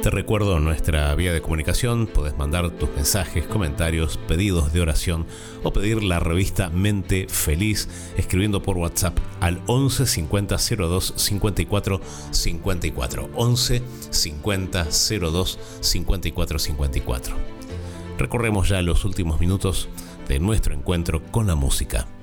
Te recuerdo nuestra vía de comunicación. Podés mandar tus mensajes, comentarios, pedidos de oración o pedir la revista Mente Feliz escribiendo por WhatsApp al 11 50 02 54 54. 11 50 02 54 54. Recorremos ya los últimos minutos de nuestro encuentro con la música.